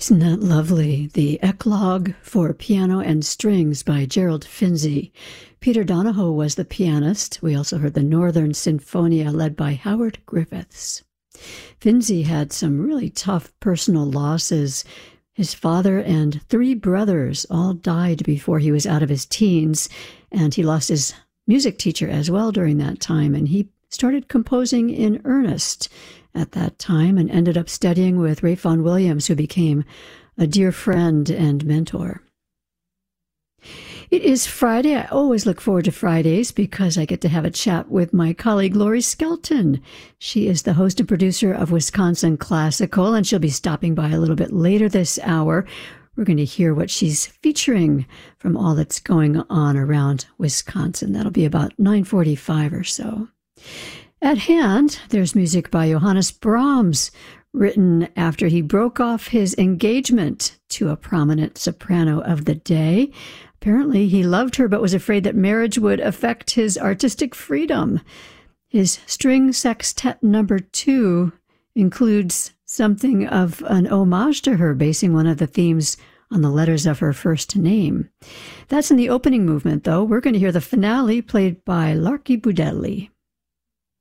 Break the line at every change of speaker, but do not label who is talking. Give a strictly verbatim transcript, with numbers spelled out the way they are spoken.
Isn't that lovely? The Eclogue for Piano and Strings by Gerald Finzi. Peter Donahoe was the pianist. We also heard the Northern Sinfonia led by Howard Griffiths. Finzi had some really tough personal losses. His father and three brothers all died before he was out of his teens, and he lost his music teacher as well during that time, and he started composing in earnest at that time and ended up studying with Ralph Vaughan Williams, who became a dear friend and mentor. It is Friday. I always look forward to Fridays because I get to have a chat with my colleague Lori Skelton. She is the host and producer of Wisconsin Classical, and she'll be stopping by a little bit later this hour. We're going to hear what she's featuring from all that's going on around Wisconsin. That'll be about nine forty-five or so. At hand, there's music by Johannes Brahms, written after he broke off his engagement to a prominent soprano of the day. Apparently, he loved her but was afraid that marriage would affect his artistic freedom. His String Sextet Number Two includes something of an homage to her, basing one of the themes on the letters of her first name. That's in the opening movement, though. We're going to hear the finale played by Larky Budelli.